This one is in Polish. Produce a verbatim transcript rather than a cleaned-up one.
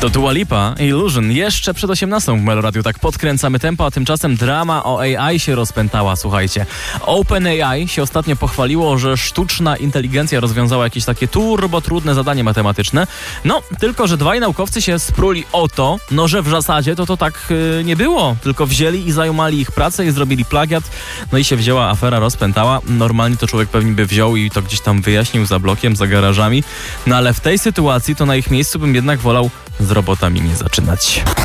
To Dua Lipa, Illusion, jeszcze przed osiemnastą w Meloradiu. Tak podkręcamy tempo, a tymczasem drama o A I się rozpętała, słuchajcie. OpenAI się ostatnio pochwaliło, że sztuczna inteligencja rozwiązała jakieś takie turbo trudne zadanie matematyczne. No, tylko że dwaj naukowcy się spruli o to, no że w zasadzie to to tak yy, nie było. Tylko wzięli i zajumali ich pracę i zrobili plagiat. No i się wzięła afera, rozpętała. Normalnie to człowiek pewnie by wziął i to gdzieś tam wyjaśnił za blokiem, za garażami. No ale w tej sytuacji to na ich miejscu bym jednak wolał z robotami nie zaczynać.